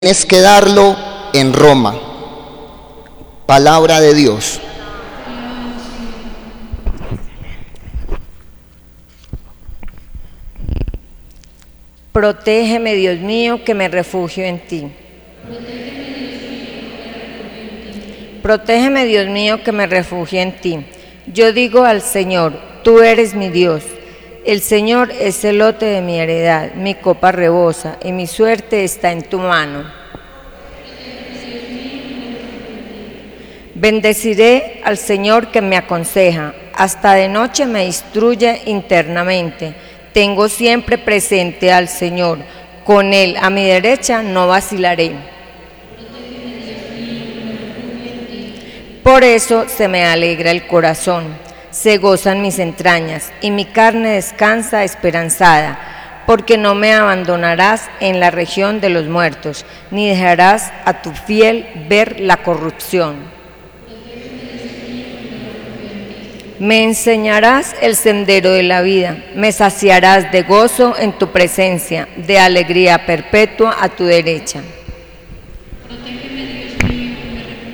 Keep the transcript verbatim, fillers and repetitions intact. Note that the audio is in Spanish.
Tienes que darlo en Roma. Palabra de Dios. Protégeme, Dios mío, que me refugio en ti. Protégeme, Dios mío, que me refugio en ti. Yo digo al Señor, tú eres mi Dios. El Señor es el lote de mi heredad, mi copa rebosa, y mi suerte está en tu mano. Bendeciré al Señor que me aconseja, hasta de noche me instruye internamente. Tengo siempre presente al Señor, con Él a mi derecha no vacilaré. Por eso se me alegra el corazón, se gozan mis entrañas, y mi carne descansa esperanzada, porque no me abandonarás en la región de los muertos, ni dejarás a tu fiel ver la corrupción. Me enseñarás el sendero de la vida, me saciarás de gozo en tu presencia, de alegría perpetua a tu derecha.